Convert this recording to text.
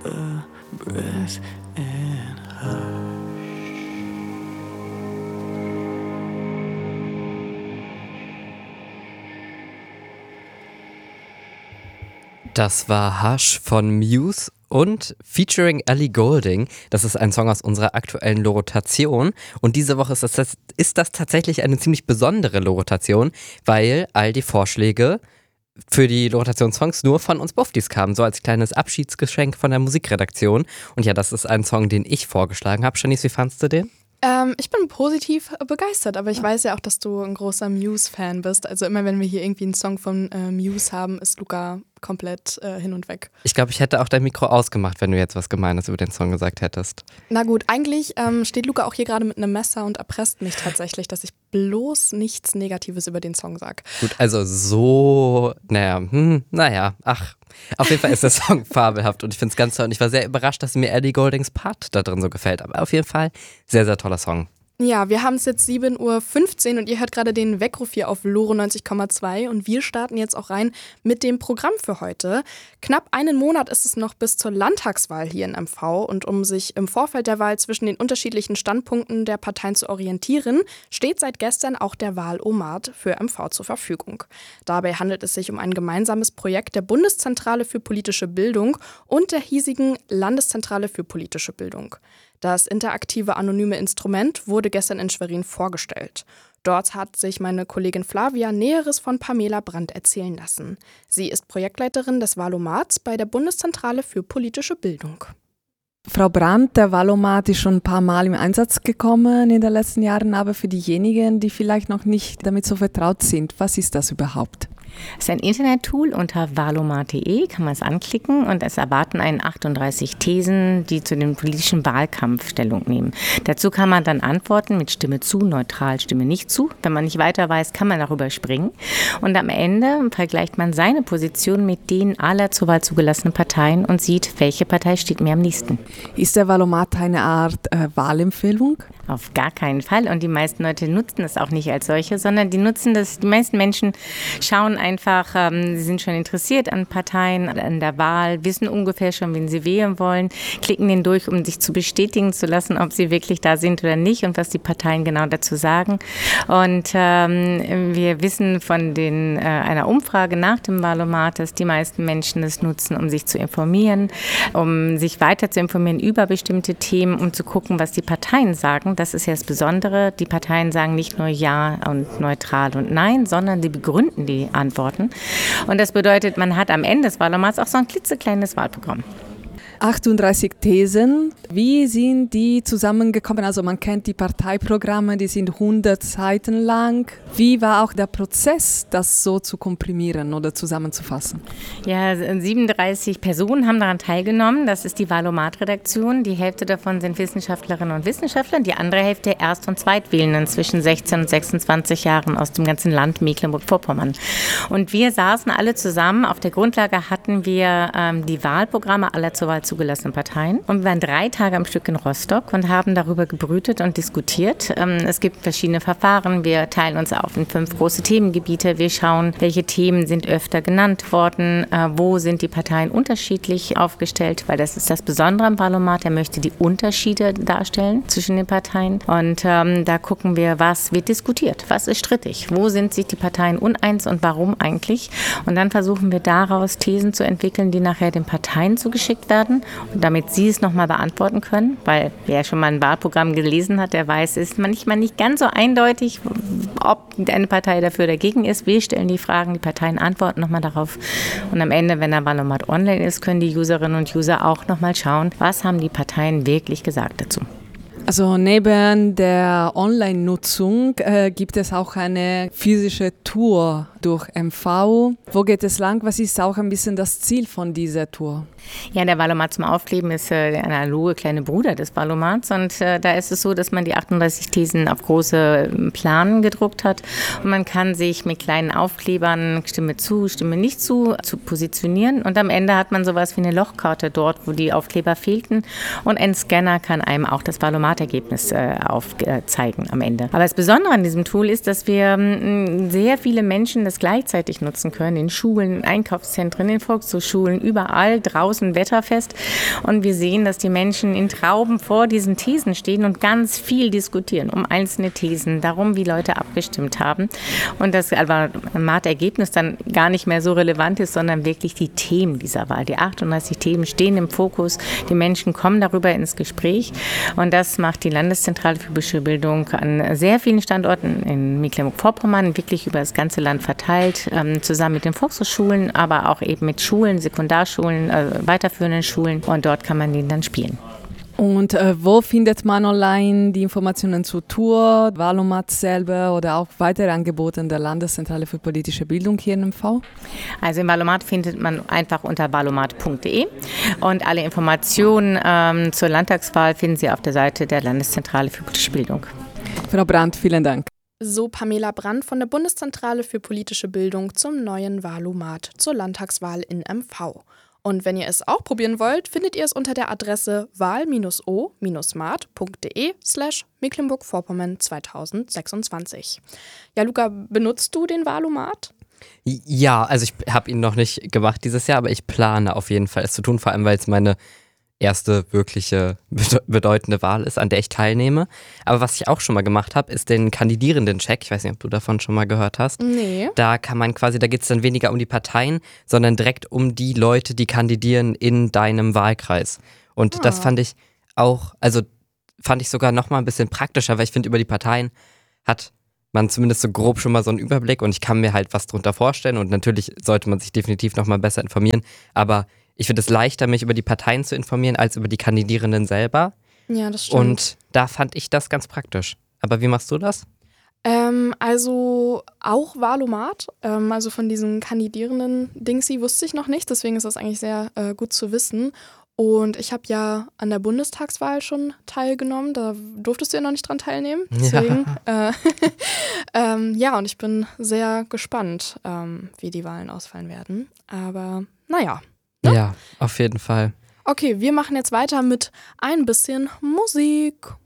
a breath and hush. Das war Hush von Muse und featuring Ellie Goulding. Das ist ein Song aus unserer aktuellen Lorotation. Und diese Woche ist das tatsächlich eine ziemlich besondere Lorotation, weil all die Vorschläge für die Lorotation-Songs nur von uns Buffdies kamen, so als kleines Abschiedsgeschenk von der Musikredaktion. Und ja, das ist ein Song, den ich vorgeschlagen habe. Janice, wie fandst du den? Ich bin positiv begeistert, aber ich weiß ja auch, dass du ein großer Muse-Fan bist. Also immer, wenn wir hier irgendwie einen Song von Muse haben, ist Luca komplett hin und weg. Ich glaube, ich hätte auch dein Mikro ausgemacht, wenn du jetzt was Gemeines über den Song gesagt hättest. Na gut, eigentlich steht Luca auch hier gerade mit einem Messer und erpresst mich tatsächlich, dass ich bloß nichts Negatives über den Song sage. Gut, also so, auf jeden Fall ist der Song fabelhaft und ich finde es ganz toll. Und ich war sehr überrascht, dass mir Ellie Gouldings Part da drin so gefällt. Aber auf jeden Fall sehr, sehr toller Song. Ja, wir haben es jetzt 7.15 Uhr und ihr hört gerade den Weckruf hier auf Loro 90,2 und wir starten jetzt auch rein mit dem Programm für heute. Knapp einen Monat ist es noch bis zur Landtagswahl hier in MV und um sich im Vorfeld der Wahl zwischen den unterschiedlichen Standpunkten der Parteien zu orientieren, steht seit gestern auch der Wahlomat für MV zur Verfügung. Dabei handelt es sich um ein gemeinsames Projekt der Bundeszentrale für politische Bildung und der hiesigen Landeszentrale für politische Bildung. Das interaktive anonyme Instrument wurde gestern in Schwerin vorgestellt. Dort hat sich meine Kollegin Flavia Näheres von Pamela Brandt erzählen lassen. Sie ist Projektleiterin des Wahlomats bei der Bundeszentrale für politische Bildung. Frau Brandt, der Wahlomat ist schon ein paar Mal im Einsatz gekommen in den letzten Jahren, aber für diejenigen, die vielleicht noch nicht damit so vertraut sind, was ist das überhaupt? Es ist ein Internettool unter wahlomat.de, kann man es anklicken und es erwarten einen 38 Thesen, die zu dem politischen Wahlkampf Stellung nehmen. Dazu kann man dann antworten mit Stimme zu, neutral, Stimme nicht zu. Wenn man nicht weiter weiß, kann man darüber springen. Und am Ende vergleicht man seine Position mit denen aller zur Wahl zugelassenen Parteien und sieht, welche Partei steht mir am nächsten. Ist der Wahlomat eine Art Wahlempfehlung? Auf gar keinen Fall. Und die meisten Leute nutzen es auch nicht als solche, sondern die nutzen das, die meisten Menschen schauen einfach, sie sind schon interessiert an Parteien, an der Wahl, wissen ungefähr schon, wen sie wählen wollen, klicken den durch, um sich zu bestätigen zu lassen, ob sie wirklich da sind oder nicht und was die Parteien genau dazu sagen. Und wir wissen von einer Umfrage nach dem Wahlomat, dass die meisten Menschen es nutzen, um sich zu informieren, um sich weiter zu informieren über bestimmte Themen, um zu gucken, was die Parteien sagen. Das ist ja das Besondere. Die Parteien sagen nicht nur Ja und neutral und Nein, sondern sie begründen die Antworten. Und das bedeutet, man hat am Ende des Wahlomats auch so ein klitzekleines Wahlprogramm. 38 Thesen, wie sind die zusammengekommen? Also man kennt die Parteiprogramme, die sind 100 Seiten lang. Wie war auch der Prozess, das so zu komprimieren oder zusammenzufassen? Ja, 37 Personen haben daran teilgenommen. Das ist die Wahlomat-Redaktion. Die Hälfte davon sind Wissenschaftlerinnen und Wissenschaftler. Die andere Hälfte Erst- und Zweitwählenden zwischen 16 und 26 Jahren aus dem ganzen Land Mecklenburg-Vorpommern. Und wir saßen alle zusammen. Auf der Grundlage hatten wir die Wahlprogramme aller zur Wahl zugelassenen Parteien. Und wir waren 3 Tage am Stück in Rostock und haben darüber gebrütet und diskutiert. Es gibt verschiedene Verfahren. Wir teilen uns auf in 5 große Themengebiete. Wir schauen, welche Themen sind öfter genannt worden, wo sind die Parteien unterschiedlich aufgestellt, weil das ist das Besondere am Wahlomat. Er möchte die Unterschiede darstellen zwischen den Parteien. Und da gucken wir, was wird diskutiert, was ist strittig, wo sind sich die Parteien uneins und warum eigentlich. Und dann versuchen wir daraus Thesen zu entwickeln, die nachher den Parteien zugeschickt werden. Und damit sie es nochmal beantworten können, weil wer schon mal ein Wahlprogramm gelesen hat, der weiß, es ist manchmal nicht ganz so eindeutig, ob eine Partei dafür oder dagegen ist. Wir stellen die Fragen, die Parteien antworten nochmal darauf. Und am Ende, wenn der Wahlomat online ist, können die Userinnen und User auch nochmal schauen, was haben die Parteien wirklich gesagt dazu. Also neben der Online-Nutzung gibt es auch eine physische Tour durch MV. Wo geht es lang? Was ist auch ein bisschen das Ziel von dieser Tour? Ja, der Wahlomat zum Aufkleben ist der analoge kleine Bruder des Wahlomats und da ist es so, dass man die 38 Thesen auf große Planen gedruckt hat und man kann sich mit kleinen Aufklebern Stimme zu, Stimme nicht zu positionieren und am Ende hat man sowas wie eine Lochkarte dort, wo die Aufkleber fehlten und ein Scanner kann einem auch das Wahlomat-Ergebnis aufzeigen am Ende. Aber das Besondere an diesem Tool ist, dass wir sehr viele Menschen, das alles gleichzeitig nutzen können, in Schulen, in Einkaufszentren, in Volkshochschulen, überall draußen wetterfest. Und wir sehen, dass die Menschen in Trauben vor diesen Thesen stehen und ganz viel diskutieren um einzelne Thesen, darum, wie Leute abgestimmt haben. Und das Wahlomat-Ergebnis dann gar nicht mehr so relevant ist, sondern wirklich die Themen dieser Wahl. Die 38 Themen stehen im Fokus. Die Menschen kommen darüber ins Gespräch. Und das macht die Landeszentrale für politische Bildung an sehr vielen Standorten in Mecklenburg-Vorpommern, wirklich über das ganze Land verteilt, zusammen mit den Volkshochschulen, aber auch eben mit Schulen, Sekundarschulen, weiterführenden Schulen. Und dort kann man den dann spielen. Und wo findet man online die Informationen zur Tour, Wahlomat selber oder auch weitere Angebote der Landeszentrale für politische Bildung hier in MV? Also im Wahlomat findet man einfach unter wahlomat.de und alle Informationen zur Landtagswahl finden Sie auf der Seite der Landeszentrale für politische Bildung. Frau Brandt, vielen Dank. So Pamela Brandt von der Bundeszentrale für politische Bildung zum neuen Wahlomat zur Landtagswahl in MV. Und wenn ihr es auch probieren wollt, findet ihr es unter der Adresse wahl-o-mart.de/Mecklenburg-Vorpommern 2026. Ja, Luca, benutzt du den Wahlomat? Ja, also ich habe ihn noch nicht gemacht dieses Jahr, aber ich plane auf jeden Fall es zu tun, vor allem weil es meine erste wirkliche bedeutende Wahl ist, an der ich teilnehme. Aber was ich auch schon mal gemacht habe, ist den Kandidierenden-Check. Ich weiß nicht, ob du davon schon mal gehört hast. Nee. Da kann man quasi, da geht es dann weniger um die Parteien, sondern direkt um die Leute, die kandidieren in deinem Wahlkreis. Und das fand ich auch, also fand ich sogar noch mal ein bisschen praktischer, weil ich finde, über die Parteien hat man zumindest so grob schon mal so einen Überblick und ich kann mir halt was drunter vorstellen und natürlich sollte man sich definitiv noch mal besser informieren, aber ich finde es leichter, mich über die Parteien zu informieren, als über die Kandidierenden selber. Ja, das stimmt. Und da fand ich das ganz praktisch. Aber wie machst du das? Also auch Wahlomat, also von diesen kandidierenden Dingsy wusste ich noch nicht, deswegen ist das eigentlich sehr gut zu wissen. Und ich habe ja an der Bundestagswahl schon teilgenommen, da durftest du ja noch nicht dran teilnehmen. Deswegen, ja, und ich bin sehr gespannt, wie die Wahlen ausfallen werden. Aber naja. Ne? Ja, auf jeden Fall. Okay, wir machen jetzt weiter mit ein bisschen Musik.